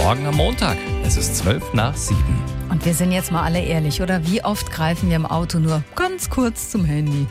Morgen am Montag. Es ist 7:12. Und wir sind jetzt mal alle ehrlich, oder? Wie oft greifen wir im Auto nur ganz kurz zum Handy?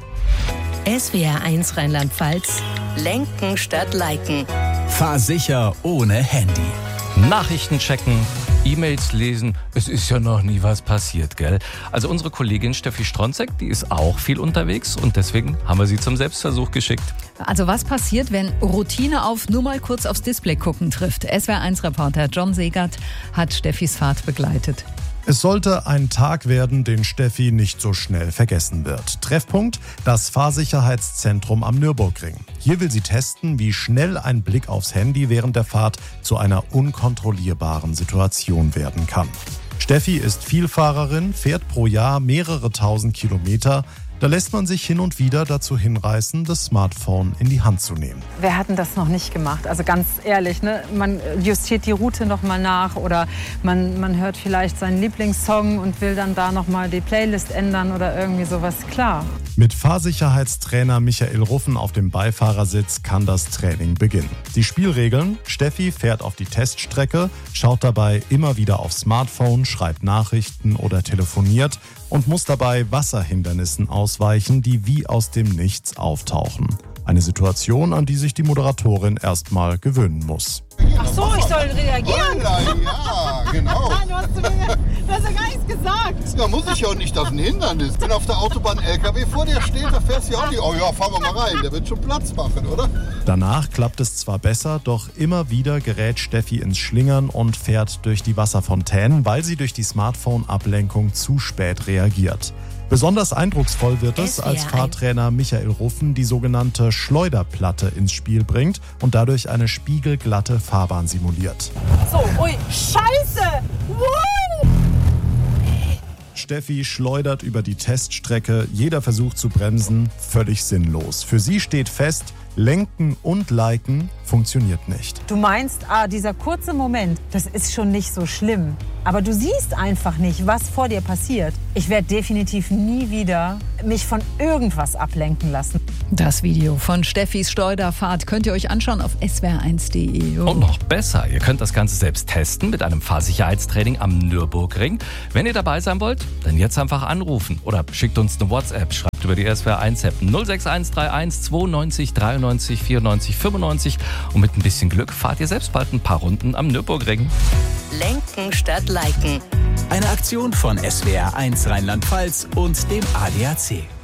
SWR1 Rheinland-Pfalz. Lenken statt Liken. Fahr sicher ohne Handy. Nachrichten checken, E-Mails lesen. Es ist ja noch nie was passiert, gell? Also unsere Kollegin Steffi Stronzek, die ist auch viel unterwegs und deswegen haben wir sie zum Selbstversuch geschickt. Also was passiert, wenn Routine auf nur mal kurz aufs Display gucken trifft? SWR1-Reporter John Segert hat Steffis Fahrt begleitet. Es sollte ein Tag werden, den Steffi nicht so schnell vergessen wird. Treffpunkt: das Fahrsicherheitszentrum am Nürburgring. Hier will sie testen, wie schnell ein Blick aufs Handy während der Fahrt zu einer unkontrollierbaren Situation werden kann. Steffi ist Vielfahrerin, fährt pro Jahr mehrere tausend Kilometer. Da lässt man sich hin und wieder dazu hinreißen, das Smartphone in die Hand zu nehmen. Wer hat denn das noch nicht gemacht? Also ganz ehrlich, ne? Man justiert die Route noch mal nach oder man hört vielleicht seinen Lieblingssong und will dann da noch mal die Playlist ändern oder irgendwie sowas. Klar. Mit Fahrsicherheitstrainer Michael Ruffen auf dem Beifahrersitz kann das Training beginnen. Die Spielregeln: Steffi fährt auf die Teststrecke, schaut dabei immer wieder aufs Smartphone, schreibt Nachrichten oder telefoniert und muss dabei Wasserhindernissen ausweichen, die wie aus dem Nichts auftauchen. Eine Situation, an die sich die Moderatorin erstmal gewöhnen muss. Ach so, ich soll reagieren? Ja, genau. Du hast ja gar nichts gesagt. Ja, muss ich ja auch nicht, das ist ein Hindernis. Wenn auf der Autobahn ein LKW vor dir steht, da fährst du ja auch nicht. Oh ja, fahren wir mal rein, der wird schon Platz machen, oder? Danach klappt es zwar besser, doch immer wieder gerät Steffi ins Schlingern und fährt durch die Wasserfontänen, weil sie durch die Smartphone-Ablenkung zu spät reagiert. Besonders eindrucksvoll wird es, als Fahrtrainer Michael Ruffen die sogenannte Schleuderplatte ins Spiel bringt und dadurch eine spiegelglatte Fahrbahn simuliert. So, ui, Scheiße! Wow! Steffi schleudert über die Teststrecke, jeder Versuch zu bremsen völlig sinnlos. Für sie steht fest: Lenken und Liken funktioniert nicht. Du meinst, dieser kurze Moment, das ist schon nicht so schlimm. Aber du siehst einfach nicht, was vor dir passiert. Ich werde definitiv nie wieder mich von irgendwas ablenken lassen. Das Video von Steffis Schleuderfahrt könnt ihr euch anschauen auf swr1.de. Und noch besser, ihr könnt das Ganze selbst testen mit einem Fahrsicherheitstraining am Nürburgring. Wenn ihr dabei sein wollt, dann jetzt einfach anrufen oder schickt uns eine WhatsApp, schreibt über die SWR1-App 06131 92 93 94 95 und mit ein bisschen Glück fahrt ihr selbst bald ein paar Runden am Nürburgring. Lenken statt Liken. Eine Aktion von SWR1 Rheinland-Pfalz und dem ADAC.